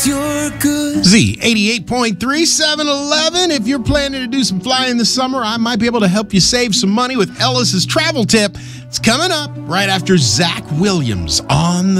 You're good. Z 88.3 7-Eleven. If you're planning to do some flying this summer, I might be able to help you save some money with Ellis's travel tip. It's coming up right after Zach Williams on the